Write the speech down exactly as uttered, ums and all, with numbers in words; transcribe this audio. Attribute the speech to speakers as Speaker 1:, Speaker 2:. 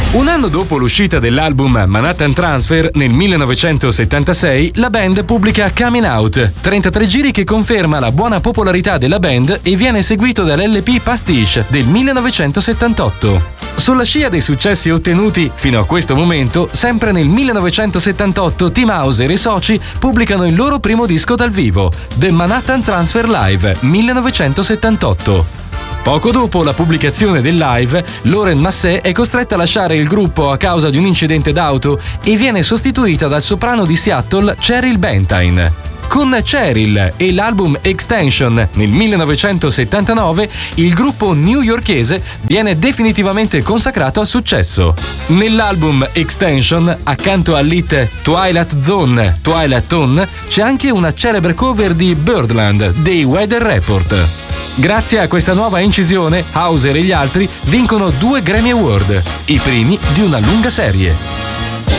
Speaker 1: Un anno dopo l'uscita dell'album Manhattan Transfer, nel millenovecentosettantasei, la band pubblica Coming Out, trentatré giri che conferma la buona popolarità della band e viene seguito dall'L P Pastiche del millenovecentosettantotto. Sulla scia dei successi ottenuti fino a questo momento, sempre nel millenovecentosettantotto Tim Hauser e soci pubblicano il loro primo disco dal vivo, The Manhattan Transfer Live millenovecentosettantotto. Poco dopo la pubblicazione del live, Lauren Massé è costretta a lasciare il gruppo a causa di un incidente d'auto e viene sostituita dal soprano di Seattle Cheryl Bentine. Con Cheryl e l'album Extension nel millenovecentosettantanove, il gruppo newyorkese viene definitivamente consacrato al successo. Nell'album Extension, accanto all'hit Twilight Zone, Twilight Tone, c'è anche una celebre cover di Birdland dei Weather Report. Grazie a questa nuova incisione, Hauser e gli altri vincono due Grammy Award, i primi di una lunga serie.